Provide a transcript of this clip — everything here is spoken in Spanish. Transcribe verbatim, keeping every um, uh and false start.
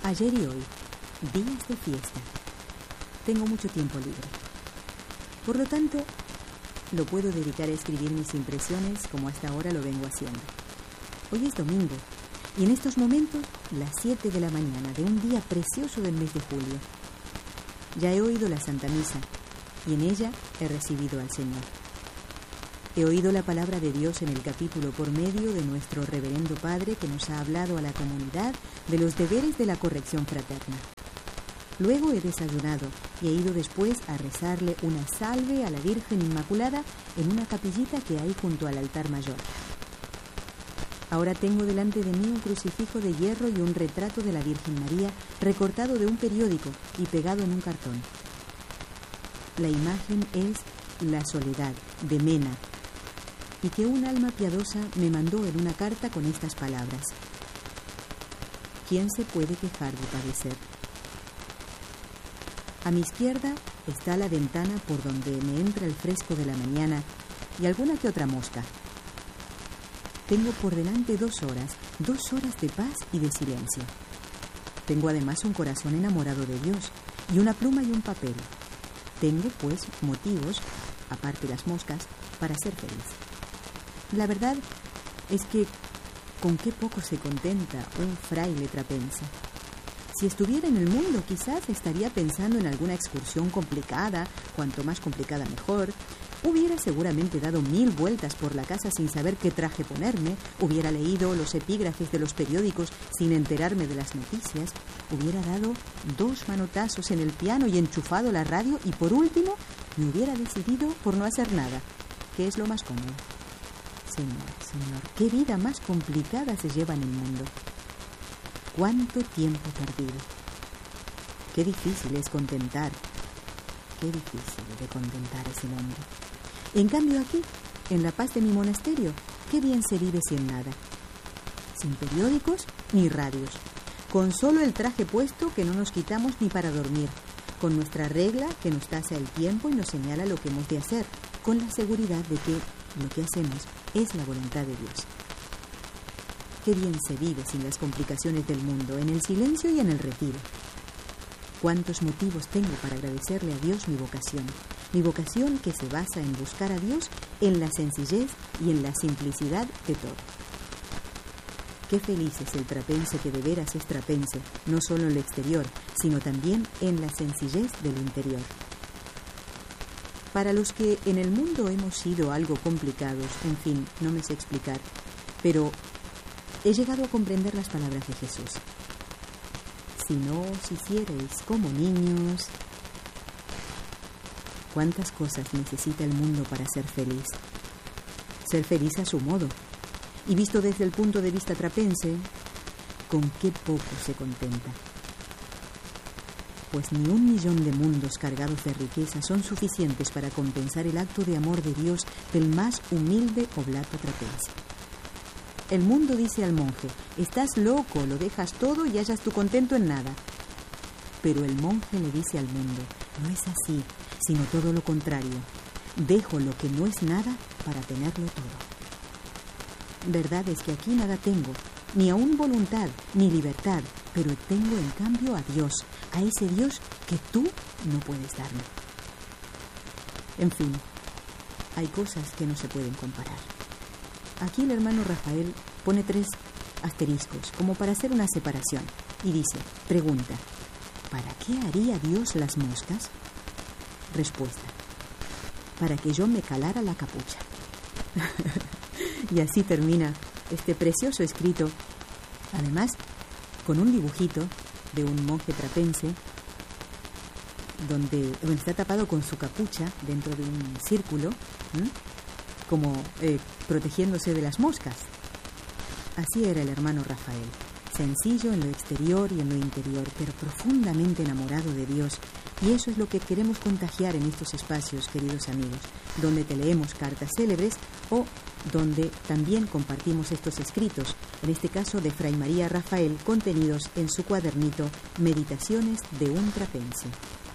Ayer y hoy, días de fiesta. Tengo mucho tiempo libre. Por lo tanto, lo puedo dedicar a escribir mis impresiones como hasta ahora lo vengo haciendo. Hoy es domingo y en estos momentos las siete de la mañana de un día precioso del mes de julio. Ya he oído la Santa Misa y en ella he recibido al Señor. He oído la palabra de Dios en el capítulo por medio de nuestro reverendo Padre que nos ha hablado a la comunidad de los deberes de la corrección fraterna. Luego he desayunado y he ido después a rezarle una salve a la Virgen Inmaculada en una capillita que hay junto al altar mayor. Ahora tengo delante de mí un crucifijo de hierro y un retrato de la Virgen María recortado de un periódico y pegado en un cartón. La imagen es la soledad de Mena, y que un alma piadosa me mandó en una carta con estas palabras: ¿quién se puede quejar de padecer? A mi izquierda está la ventana por donde me entra el fresco de la mañana y alguna que otra mosca. Tengo por delante dos horas, dos horas de paz y de silencio. Tengo además un corazón enamorado de Dios y una pluma y un papel. Tengo, pues, motivos, aparte las moscas, para ser feliz. La verdad es que con qué poco se contenta un fraile trapense. Si estuviera en el mundo, quizás estaría pensando en alguna excursión complicada, cuanto más complicada mejor. Hubiera seguramente dado mil vueltas por la casa sin saber qué traje ponerme, hubiera leído los epígrafes de los periódicos sin enterarme de las noticias, hubiera dado dos manotazos en el piano y enchufado la radio y por último me hubiera decidido por no hacer nada, que es lo más cómodo. Señor, Señor, qué vida más complicada se lleva en el mundo. Cuánto tiempo perdido. Qué difícil es contentar. Qué difícil de contentar es el hombre. En cambio aquí, en la paz de mi monasterio, qué bien se vive sin nada. Sin periódicos ni radios. Con solo el traje puesto que no nos quitamos ni para dormir. Con nuestra regla que nos tasa el tiempo y nos señala lo que hemos de hacer. Con la seguridad de que lo que hacemos es la voluntad de Dios. Qué bien se vive sin las complicaciones del mundo, en el silencio y en el retiro. Cuántos motivos tengo para agradecerle a Dios mi vocación. Mi vocación que se basa en buscar a Dios en la sencillez y en la simplicidad de todo. Qué feliz es el trapense que de veras es trapense, no solo en el exterior, sino también en la sencillez del interior. Para los que en el mundo hemos sido algo complicados, en fin, no me sé explicar, pero he llegado a comprender las palabras de Jesús. Si no os hiciereis como niños. ¿Cuántas cosas necesita el mundo para ser feliz? Ser feliz a su modo. Y visto desde el punto de vista trapense, ¿con qué poco se contenta? Pues ni un millón de mundos cargados de riqueza son suficientes para compensar el acto de amor de Dios del más humilde oblato trapense. El mundo dice al monje: estás loco, lo dejas todo y hallas tu contento en nada. Pero el monje le dice al mundo: no es así, sino todo lo contrario. Dejo lo que no es nada para tenerlo todo. Verdad es que aquí nada tengo, ni aún voluntad, ni libertad, pero tengo en cambio a Dios, a ese Dios que tú no puedes darme. En fin, hay cosas que no se pueden comparar. Aquí el hermano Rafael pone tres asteriscos, como para hacer una separación, y dice, pregunta, ¿para qué haría Dios las moscas? Respuesta, para que yo me calara la capucha. Y así termina este precioso escrito, además con un dibujito de un monje trapense, donde, donde está tapado con su capucha dentro de un círculo, ¿m? como eh, protegiéndose de las moscas. Así era el hermano Rafael, sencillo en lo exterior y en lo interior, pero profundamente enamorado de Dios. Y eso es lo que queremos contagiar en estos espacios, queridos amigos, donde te leemos cartas célebres o donde también compartimos estos escritos, en este caso de Fray María Rafael, contenidos en su cuadernito Meditaciones de un trapense.